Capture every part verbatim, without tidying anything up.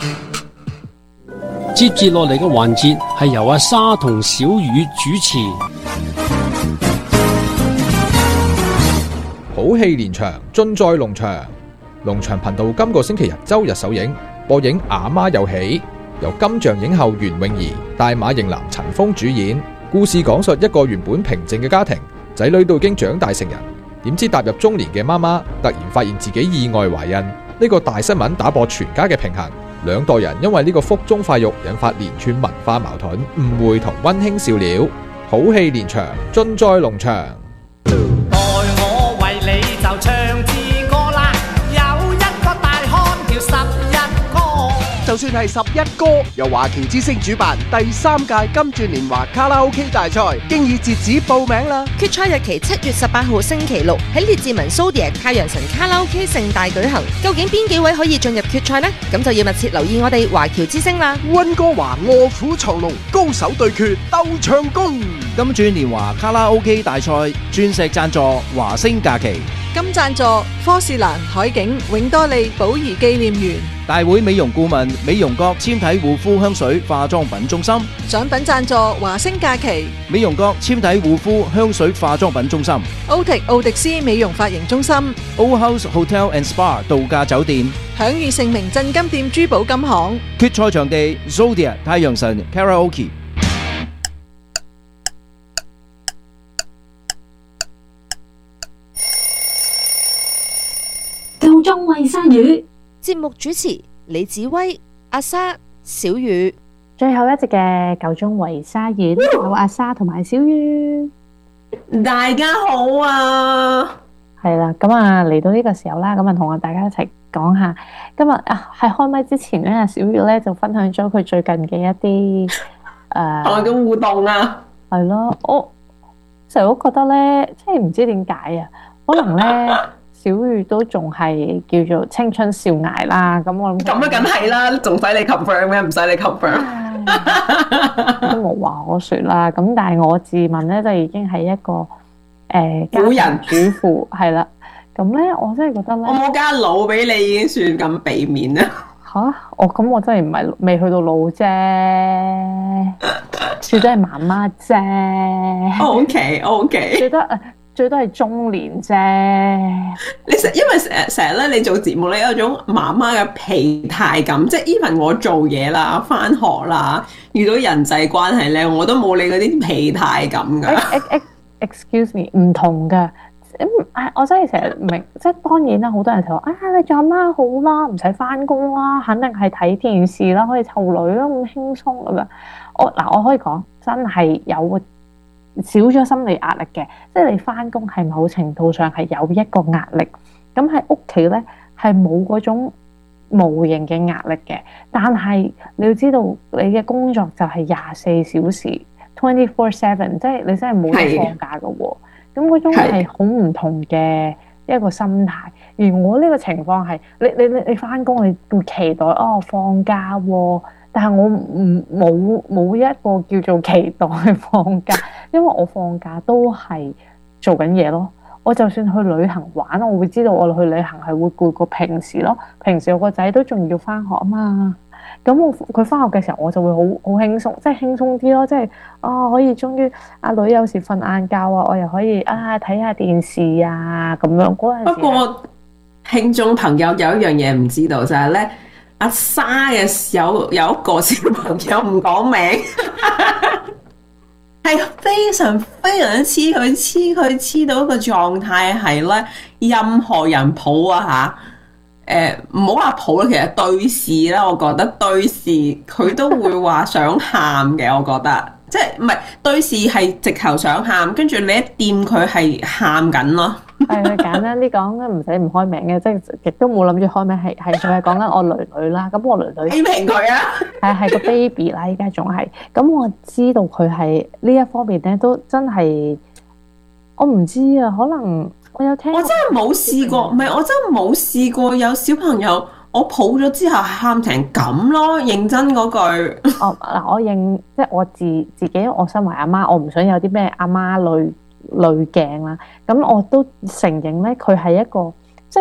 接住落嚟嘅環節係由阿沙同小雨主持。 好戲連場，盡在龍翔。龍翔頻道今個星期日周日首映，播映《阿媽有喜》，由金像影后袁詠儀、大馬型男陳鋒主演。故事講述一個原本平靜嘅家庭，仔女都已經長大成人，點知踏入中年嘅媽媽突然發現自己意外懷孕，呢個大新聞打破全家嘅平衡。兩代人因為呢個腹中塊肉引發連串文化矛盾、誤會同溫馨笑料，好戲連場，盡在龍翔。 待我為你就唱支歌啦，有一個大漢叫十一哥。 就算係十一哥，由華僑之星主辦第三屆金鑽年華卡拉 OK 大賽，經已截止報名啦。 決賽日期七月十八號星期六喺列治文 Zodiac 太陽神卡拉 OK 盛大舉行。究竟邊幾位可以進入決賽呢？咁就要密切留意我哋華僑之星啦。 溫哥華臥虎藏龍，高手對決鬥唱功。 金鑽年華卡拉 OK 大賽鑽石贊助華星假期， 金贊助科士蘭海景永多利寶儀紀念園。 大會美容顧問美容閣纖體護膚香水化妝品中心， 獎品贊助華星假期美容閣纖體護膚香水化妝品中心， 歐迪奧迪斯美容髮型中心 Old House Hotel and Spa 度假酒店， 享譽盛名鎮金店珠寶金行。 決賽場地 Zodiac 太陽神 Karaoke。 夠鐘餵鯊魚。 節目主持李子威、阿沙、小雨。 最後一節嘅夠鐘餵鯊魚，有阿沙同埋小雨。 大家好啊！ 係啦，咁啊嚟到呢個時候啦，咁啊同我大家一齊講下今日啊喺開麥之前咧，小雨咧就分享咗佢最近嘅一啲誒， 同我嘅互動啊， 係咯，我成日都覺得咧，即係唔知點解啊，可能咧。小雨都仲係叫做青春少艾啦，咁我諗咁啊，梗係啦，仲使你 confirm 咩？唔使你 confirm， 都冇話可説啦。咁但係我自問咧，就已經係一個誒、呃、家庭主婦係啦。咁咧，我真係覺得咧， 我冇加老俾你已經算咁俾面啦。 嚇！我咁我真係唔係未去到老啫，最多係媽媽啫。 OK OK， 最多誒。最多係中年啫。 你成因為成成日咧，你做節目咧有種媽媽嘅疲態感，即係 even 我做嘢啦、返學啦、遇到人際關係咧，我都冇你嗰啲疲態感㗎。 Excuse me， 唔同㗎。我真係成日明，即係當然啦，好多人就話啊，你做阿媽好啦，唔使返工啦，肯定係睇電視啦，可以湊女啦，咁輕鬆咁樣。我嗱，我可以講真係有。少咗心理壓力嘅，即係你返工係某程度上係有一個壓力，咁喺屋企咧係冇嗰種無形嘅壓力嘅。但係你要知道，你嘅工作就係廿四小時 twenty four seven， 即係你真係冇得放假㗎喎。咁嗰種係好唔同嘅一個心態。而我呢個情況係，你你你你返工你會期待哦放假喎。但係我唔冇冇一個叫做期待去放假，因為我放假都係做緊嘢咯。我就算去旅行玩，我會知道我去旅行係會攰過平時咯。平時我個仔都仲要返學啊嘛，咁我佢返學嘅時候我就會好好輕鬆，即係輕鬆啲咯，即係啊可以終於阿女有時瞓晏覺啊，我又可以啊睇下電視啊咁樣嗰陣時。不過聽眾朋友有一樣嘢唔知道就係咧。阿沙嘅有有一個小朋友唔講名，係非常非常之黐佢黐佢黐到一個狀態係咧，任何人抱啊嚇，誒唔好話抱啦，其實對視啦，我覺得對視佢都會話想喊嘅，我覺得即係唔係對視係直頭想喊，跟住你一掂佢係喊緊咯。 係啊，簡單啲講，唔使唔開名嘅，即係亦都冇諗住開名，係係仲係講緊我女女啦。咁我女女批評佢啊， 係係個 baby 啦，依家仲係。咁我知道佢係呢一方面咧，都真係我唔知啊。可能我有聽過， 我真係冇試過，唔係我真係冇試過有小朋友我抱咗之後喊成咁咯。認真嗰句。 哦嗱，我認即係我自自己，我身為阿媽，我唔想有啲咩阿媽類。濾鏡啦，咁我都承認咧，佢係一個，即係咧，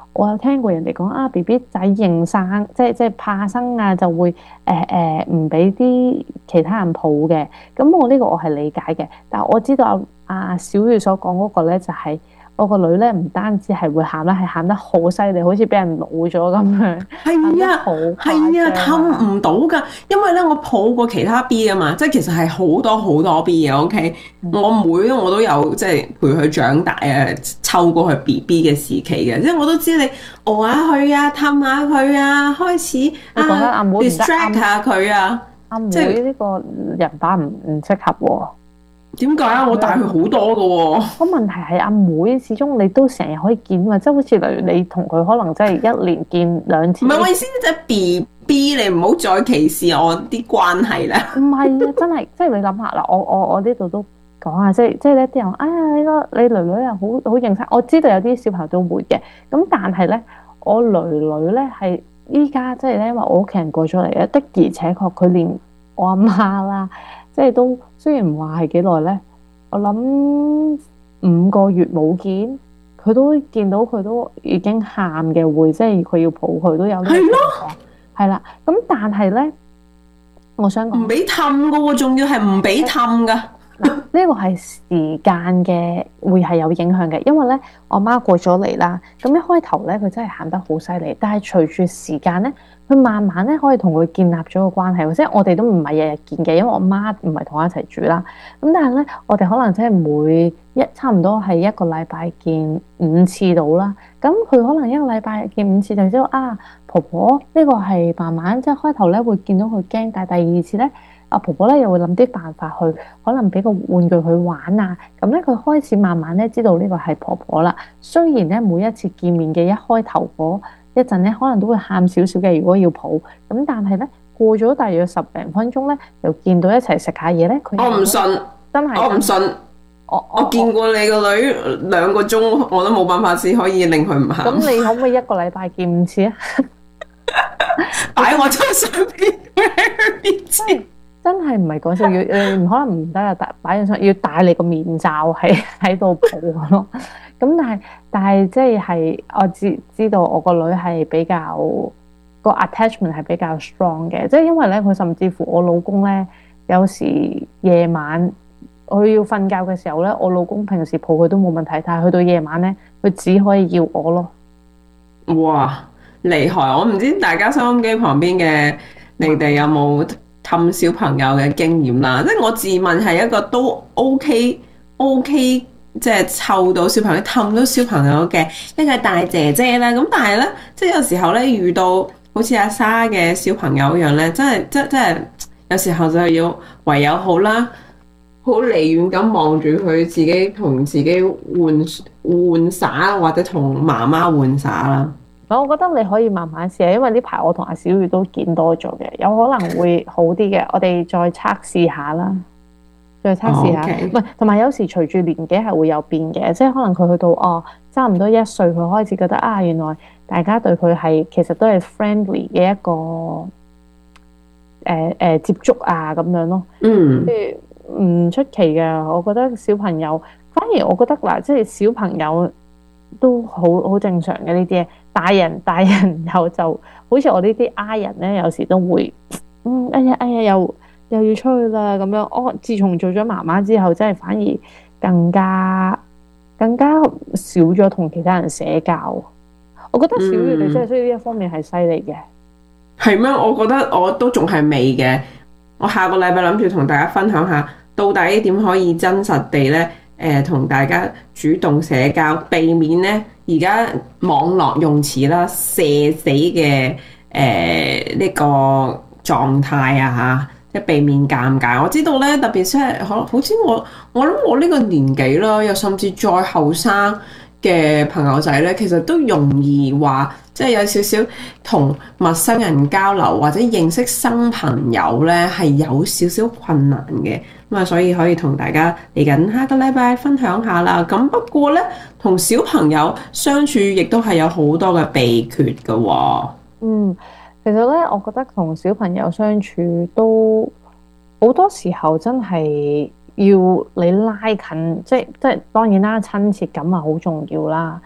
我有聽過人哋講啊，B B 仔認生，即係即係怕生啊，就會誒誒唔俾啲其他人抱嘅。咁我呢個我係理解嘅，但係我知道阿阿小月所講嗰個咧就係、是。我個女咧唔單止係會喊啦，係喊得好犀利，好似俾人老咗咁樣。 係啊，係啊，氹唔到㗎，因為咧我抱過其他 B 啊嘛，即係其實係好多好多 B 嘅。OK，、嗯、我妹我都有即係陪佢長大啊，湊過佢 B B 嘅時期嘅，即係我都知你熬下佢啊，氹下佢啊，開始啊 distract 下佢啊。 阿妹呢個人把唔唔適合喎。 點解啊？我大佢好多㗎喎。 個問題係阿妹，始終你都成日可以見嘛，即係好似例如你同佢可能真係一年見兩次。 唔係我意思，即係 B B， 你唔好再歧視我啲關係啦。 唔係啊，真係，即係你諗下啦，我我我呢度都講下，即係即係咧啲人，哎呀，你個你女女啊，好好認真。我知道有啲小朋友都會嘅，咁但係咧，我女女咧係依家即係咧，因為我屋企人過咗嚟咧，的而且確佢連我阿媽啦。即係都雖然唔話係幾耐咧，我諗五個月冇見，佢都見到佢都已經喊嘅會，即係佢要抱佢都有呢個情況。係啦，咁但係咧，我想講唔俾氹㗎喎，仲要係唔俾氹㗎。 嗱，呢個係時間嘅會係有影響嘅，因為咧我媽過咗嚟啦，咁一開頭咧佢真係喊得好犀利，但係隨住時間咧，佢慢慢咧可以同佢建立咗個關係，即係我哋都唔係日日見嘅，因為我媽唔係同我一齊住啦。咁但係咧，我哋可能真係每一差唔多係一個禮拜見五次到啦。咁佢可能一個禮拜見五次就知道啊，婆婆呢個係慢慢即係開頭咧會見到佢驚，但係第二次咧。阿婆婆咧又會諗啲辦法去，可能俾個玩具佢玩啊。咁咧佢開始慢慢咧知道呢個係婆婆啦。雖然咧每一次見面嘅一開頭嗰一陣咧，可能都會喊少少嘅。如果要抱，咁但係咧過咗大約十零分鐘咧，又見到一齊食下嘢咧。佢我唔信， 真係我唔信。我我見過你個女兩個鐘，我都冇辦法先可以令佢唔喊。 咁你可唔可以一個禮拜見五次啊？ 擺我張相片面前。 真係唔係講笑，要誒唔可能唔得啊！擺張相要戴你個面罩喺喺度抱咯。咁但係但係即係係我知知道我個女係比較個 attachment 係比較 strong 嘅，即係因為咧佢甚至乎我老公咧有時夜晚佢要瞓覺嘅時候咧，我老公平時抱佢都冇問題，但係去到夜晚咧，佢只可以要我咯。 哇！厲害！我唔知大家收音機旁邊嘅你哋有冇氹小朋友嘅經驗啦，即係我自問係一個都 OK OK，即係湊到小朋友氹到小朋友嘅一個大姐姐啦。咁但係咧，即係有時候咧遇到好似阿莎嘅小朋友一樣咧，真係真真係有時候就要唯有好啦，好離遠咁望住佢，自己同自己玩玩耍，或者同媽媽玩耍啦。 我覺得你可以慢慢試下，因為呢排我同阿小月都見多咗嘅，有可能會好啲嘅。我哋再測試下啦，再測試下。唔係，同埋有時隨住年紀係會有變嘅，即係可能佢去到哦差唔多一歲，佢開始覺得啊，原來大家對佢係其實都係 friendly 嘅一個誒誒、呃呃、接觸啊咁樣咯。 嗯， 即係唔出奇嘅。我覺得小朋友反而我覺得嗱，即係小朋友都好好正常嘅呢啲嘢。大人大人又就好似我呢啲 I 人咧，有時都會嗯，哎呀哎呀，又又要出去啦咁樣。我自從做咗媽媽之後，真係反而更加更加少咗同其他人社交。我覺得小月你真係需要呢一方面係犀利嘅。 係咩？我覺得我都仲係未嘅。我下個禮拜諗住同大家分享下，到底點可以真實地咧，誒、呃，同大家主動社交，避免咧。而家網絡用詞啦，社死嘅誒呢個狀態啊嚇，即係避免尷尬。我知道咧，特別即係可好似我我諗我呢個年紀啦，又甚至再後生嘅朋友仔咧，其實都容易話，即係有少少同陌生人交流或者認識新朋友咧，係有少少困難嘅。咁啊，所以可以同大家嚟緊下個禮拜分享下啦。咁不過咧，同小朋友相處亦都係有好多嘅秘訣㗎喎。 嗯，其實咧，我覺得同小朋友相處都好多時候真係要你拉近，即係即係當然啦，親切感係好重要啦。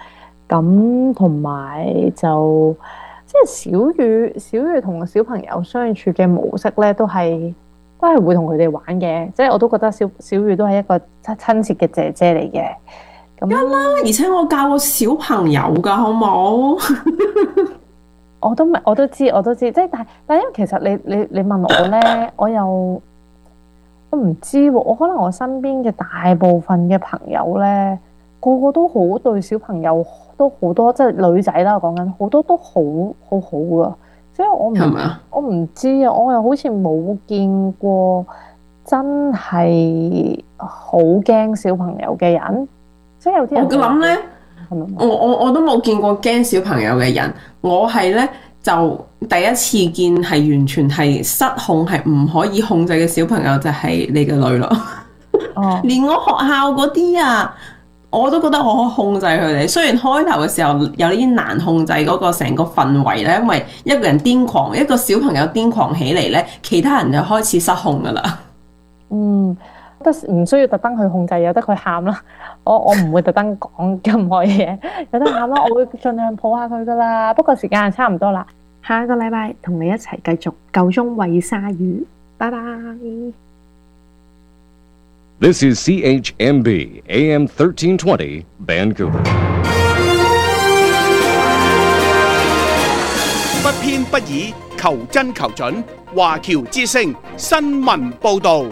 咁同埋就即係小雨，小雨同小朋友相處嘅模式咧，都係都係會同佢哋玩嘅。即係我都覺得小小雨都係一個親親切嘅姐姐嚟嘅。咁啦，而且我教過小朋友㗎，好冇？ 我都我都知，我都知。即係但係但係，因為其實你你你問我咧，我又我唔知喎。我可能我身邊嘅大部分嘅朋友咧，個個都好對小朋友都好多，即係女仔啦，我講緊好多都好好好噶。即係我唔係咪啊？ 我唔知啊，我又好似冇見過真係好驚小朋友嘅人。即係有啲人我諗咧，我我我都冇見過驚小朋友嘅人。我係咧就第一次見係完全係失控，係唔可以控制嘅小朋友，就係你嘅女咯。 哦， 連我學校嗰啲啊，我都覺得我可以控制佢哋。雖然開頭嘅時候有啲難控制嗰個成個氛圍咧，因為一個人癲狂，一個小朋友癲狂起嚟咧，其他人就開始失控噶啦。 嗯，得唔需要特登去控制，由得佢喊啦。我我唔會特登講任何嘢，有得喊啦，我會盡量抱下佢噶啦。不過時間差唔多啦，下一個禮拜同你一齊繼續夠鐘餵鯊魚。拜拜。 This is C H M B A M thirteen twenty Vancouver。 不偏不倚，求真求準。華僑之聲新聞報導。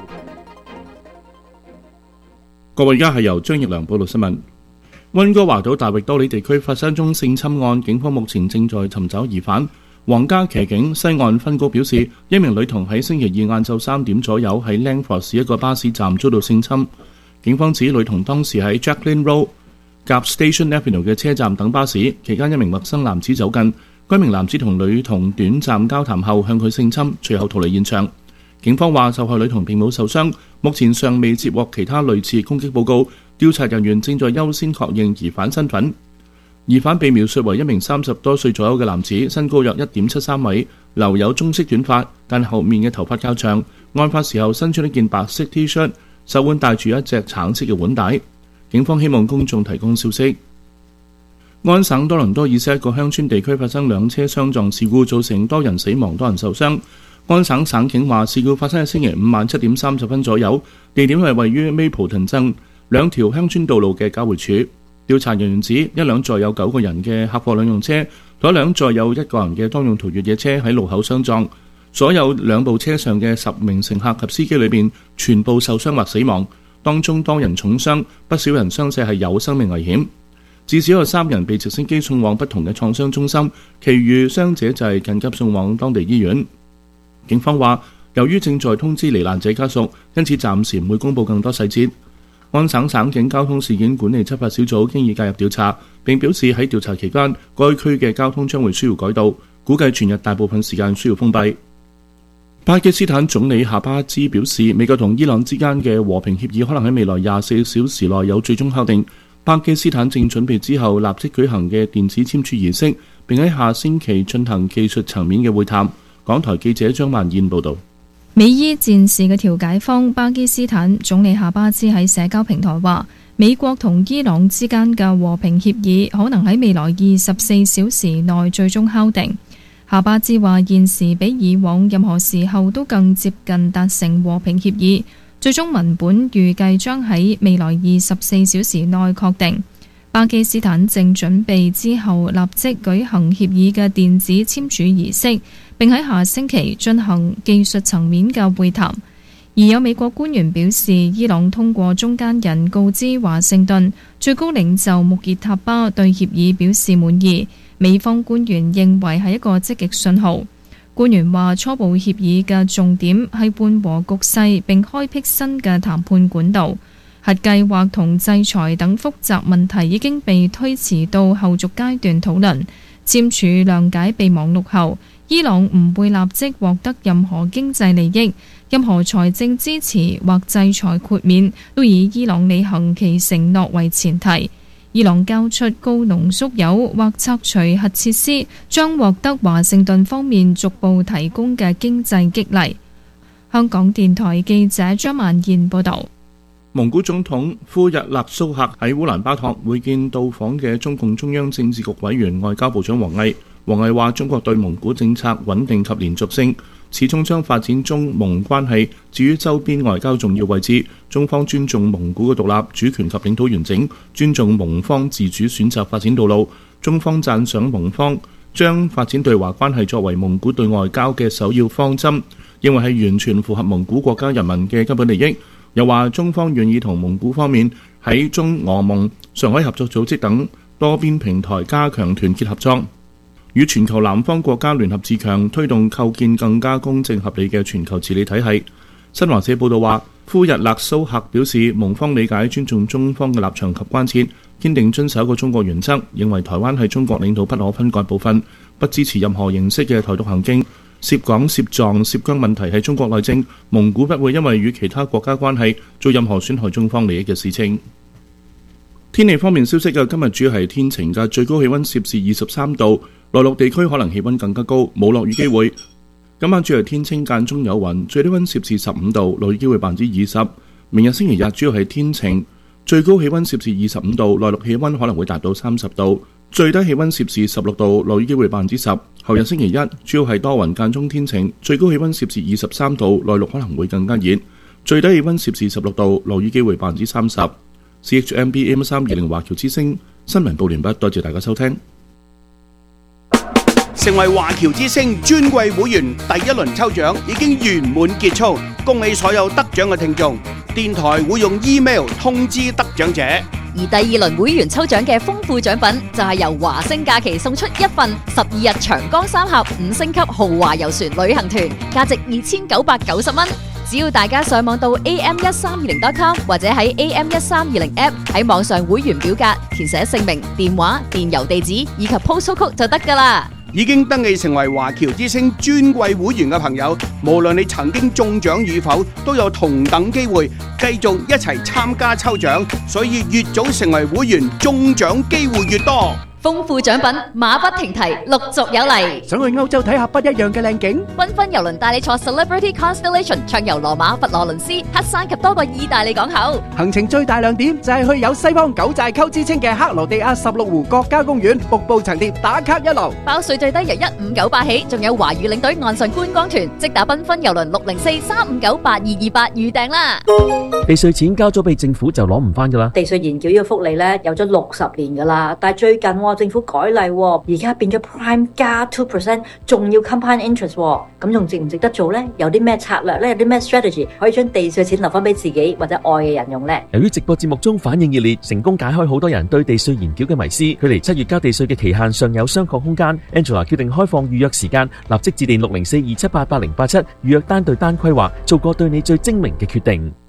各位，而家係由張奕良報道新聞。溫哥華島大域多里地區發生一宗性侵案，警方目前正在尋找疑犯。皇家騎警西岸分局表示，一名女童喺星期二晏晝三點左右喺 Langford 市一個巴士站遭到性侵。警方指女童當時喺 Jacqueline Road 夾 Station Avenue 嘅車站等巴士，期間一名陌生男子走近，該名男子同女童短暫交談後向佢性侵，隨後逃離現場。警方話受害女童並冇受傷，目前尚未接獲其他類似攻擊報告，調查人員正在優先確認疑犯身份。疑犯被描述為一名三十多歲左右嘅男子，身高約一點七三米，留有棕色短髮，但後面嘅頭髮較長。案發時候身穿一件白色 T 恤，手腕戴住一隻橙色嘅腕帶。警方希望公眾提供消息。安省多倫多以西一個鄉村地區發生兩車相撞事故，造成多人死亡，多人受傷。安省省警話，事故發生喺星期五晚七點三十分左右，地點係位於 Mapleton 鎮兩條鄉村道路嘅交匯處。調查人員指，一輛載有九個人嘅客貨兩用車同一輛載有一個人嘅多用途越野車喺路口相撞，所有兩部車上嘅十名乘客及司機裏邊全部受傷或死亡，當中多人重傷，不少人傷勢係有生命危險。至少有三人被直升機送往不同嘅創傷中心，其餘傷者就係緊急送往當地醫院。警方話，由於正在通知罹難者家屬，因此暫時唔會公布更多細節。安省省警交通事件管理執法小組經已介入調查，並表示喺調查期間，該區嘅交通將會需要改道，估計全日大部分時間需要封閉。巴基斯坦總理夏巴茲表示，美國同伊朗之間嘅和平協議可能喺未來廿四小時內有最終敲定。巴基斯坦正準備之後立即舉行嘅電子簽署儀式，並喺下星期進行技術層面嘅會談。港台記者張萬燕報道。 美伊戰事嘅調解方巴基斯坦總理夏巴茲喺社交平台話，美國同伊朗之間嘅和平協議可能喺未來二十四小時內最終敲定。夏巴茲話，現時比以往任何時候都更接近達成和平協議，最終文本預計將喺未來二十四小時內確定。巴基斯坦正準備之後立即舉行協議嘅電子簽署儀式，並喺下星期進行技術層面嘅會談。而有美國官員表示，伊朗通過中間人告知華盛頓，最高領袖穆傑塔巴對協議表示滿意。美方官員認為係一個積極信號。官員話，初步協議嘅重點係緩和局勢並開闢新嘅談判管道。核計劃同制裁等複雜問題已經被推遲到後續階段討論。簽署諒解備忘錄後，伊朗唔會立即獲得任何經濟利益，任何財政支持或制裁豁免都以伊朗履行其承諾為前提。伊朗交出高濃縮鈾或拆除核設施，將獲得華盛頓方面逐步提供嘅經濟激勵。香港電台記者張萬燕報導。 蒙古總統呼日勒蘇克喺烏蘭巴托會見到訪嘅中共中央政治局委員外交部長王毅。王毅話：中國對蒙古政策穩定及連續性，始終將發展中蒙關係置於周邊外交重要位置。中方尊重蒙古嘅獨立、主權及領土完整，尊重蒙方自主選擇發展道路。中方讚賞蒙方將發展對華關係作為蒙古對外交嘅首要方針，認為係完全符合蒙古國家人民嘅根本利益。又話中方願意同蒙古方面喺中俄蒙、上海合作組織等多邊平台加強團結合作，與全球南方國家聯合自強，推動構建更加公正合理嘅全球治理體系。新華社報道話，呼日勒蘇克表示，蒙方理解尊重中方嘅立場及關切，堅定遵守一個中國原則，認為台灣係中國領土不可分割部分，不支持任何形式嘅台獨行徑。涉港、涉藏、涉疆問題係中國內政，蒙古不會因為與其他國家關係做任何損害中方利益嘅事情。天氣方面消息嘅，今日主要係天晴嘅，最高氣溫攝氏二十三度，內陸地區可能氣溫更加高，冇落雨機會。今晚主要係天清間中有雲，最低溫攝氏十五度，落雨機會百分之二十。明日星期日主要係天晴，最高氣溫攝氏二十五度，內陸氣溫可能會達到三十度，最低氣溫攝氏十六度，落雨機會百分之十。後日星期一主要係多雲間中天晴，最高氣溫攝氏二十三度，內陸可能會更加熱，最低氣溫攝氏十六度，落雨機會百分之三十。C H M B M 三二零華僑之聲新聞報完畢，多謝大家收聽。 成為華僑之聲尊貴會員第一輪抽獎已經圓滿結束，恭喜所有得獎嘅聽眾。電台會用 email 通知得獎者。 而第二輪會員抽獎嘅豐富獎品就係由華星假期送出一份十二日長江三峽五星級豪華遊船旅行團，價值二千九百九十蚊。只要大家上網到 A M 一三二零 dot com 或者喺 A M 一三二零 app 喺網上會員表格填寫姓名、電話、電郵地址以及 postal code 就得㗎啦。 已經登記成為華僑之聲尊貴會員嘅朋友，無論你曾經中獎與否，都有同等機會繼續一齊參加抽獎，所以越早成為會員，中獎機會越多。 豐富獎品馬不停蹄，陸續有嚟。 想去歐洲睇下不一樣嘅靚景， 繽紛郵輪帶你坐 Celebrity Constellation 暢遊羅馬、佛羅倫斯、黑山及多個意大利港口。 行程最大亮點就係去有西方九寨溝之稱嘅克羅地亞十六湖國家公園，瀑布層疊打卡一流。 包稅最低由一五九八起，仲有華語領隊岸上觀光團，即打繽紛郵輪六零四三五九八二二八預訂啦。 地稅錢交咗俾政府就攞唔翻噶啦。 地稅延繳呢個福利咧有咗六十年噶啦，但係最近政府改例，而家變咗 Prime 加 two percent， 仲要 compound interest， 咁仲值唔值得做呢？有啲咩策略呢？有啲咩 strategy 可以將地稅錢留翻俾自己或者愛嘅人用呢？ 由於直播節目中反應熱烈，成功解開好多人對地稅延繳嘅迷思，距離七月交地稅嘅期限尚有商榷空間。Angela 決定開放預約時間，立即致電六零四二七八八零八七預約單對單規劃，做個對你最精明嘅決定。